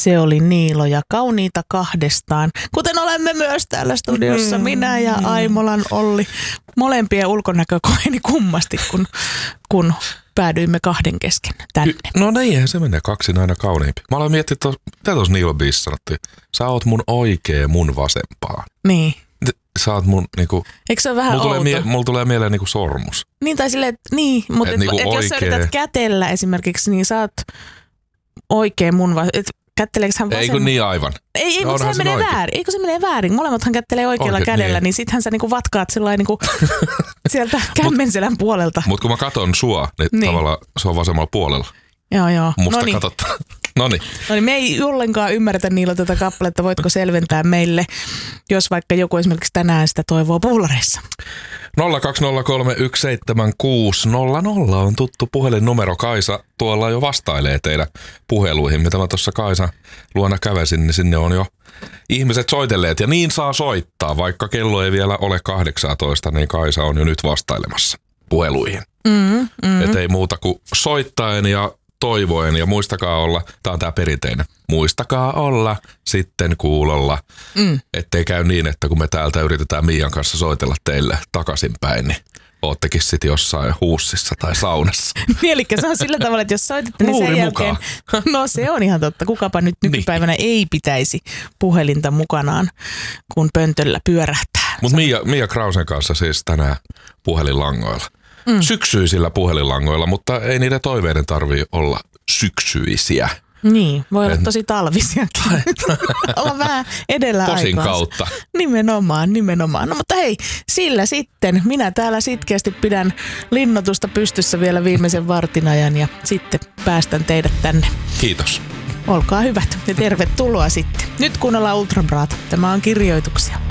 Se oli Niilo ja kauniita kahdestaan. Kuten olemme myös täällä studiossa, minä ja Aimolan Olli. Molempien ulkonäkökoeni kummasti, kun päädyimme kahden kesken tänne. No niinhän se menee, kaksin aina kauniimpi. Mä aloin miettiä, mitä tuossa Niilo biisissä sanottiin. Sä oot mun oikee mun vasempaan. Niin. Sä oot mun niinku... Eikö se ole vähän mulla tulee mieleen niinku sormus. Niin tai silleen, niin, mutta niinku jos sä yrität kätellä esimerkiksi, niin sä oot oikein mun kätteleekö hän vasemmin? Ei kun niin aivan. Ei mutta sehän menee väärin. Eikö se menee väärin? Molemmathan kättelee oikealla kädellä, niin sittenhän sä niinku vatkaat sellainen niinku sieltä kämmenselän puolelta. Mutta kun mä katon sua, niin tavallaan se on vasemmalla puolella. Joo. Musta katsotta. Noniin. Me ei ollenkaan ymmärretä Niilo tätä kappaletta. Voitko selventää meille, jos vaikka joku esimerkiksi tänään sitä toivoo puulareissa? 020317600 on tuttu puhelinnumero. Kaisa tuolla jo vastailee teidän puheluihin. Mitä mä tuossa Kaisa luona kävesin, niin sinne on jo ihmiset soitelleet. Ja niin saa soittaa, vaikka kello ei vielä ole 18, niin Kaisa on jo nyt vastailemassa puheluihin. Et ei muuta kuin soittaen ja toivoen ja muistakaa olla, tää on tää perinteinen, muistakaa olla sitten kuulolla, ettei käy niin, että kun me täältä yritetään Miian kanssa soitella teille takaisinpäin, niin oottekin sit jossain huussissa tai saunassa. Mielikkä se on sillä tavalla, että jos soitatte, niin sen jälkeen, no se on ihan totta, kukapa nyt nykypäivänä ei pitäisi puhelinta mukanaan, kun pöntöllä pyörähtää. Mutta Mia Krausen kanssa siis tänään puhelinlangoilla. Syksyisillä puhelinlangoilla, mutta ei niiden toiveiden tarvitse olla syksyisiä. Niin, voi olla tosi talvisiakin. Olla vähän edellä aikaa. Posin kautta. Nimenomaan. No mutta hei, sillä sitten. Minä täällä sitkeästi pidän linnoitusta pystyssä vielä viimeisen vartin ajan ja sitten päästän teidät tänne. Kiitos. Olkaa hyvät ja tervetuloa sitten. Nyt kuunnellaan Ultrabraata. Tämä on Kirjoituksia.